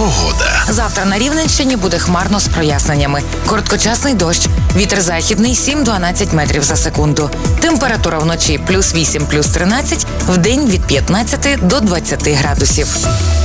Погода. Завтра на Рівненщині буде хмарно з проясненнями. Короткочасний дощ. Вітер західний 7-12 метрів за секунду. Температура вночі +8, +13, вдень від 15 до 20 градусів.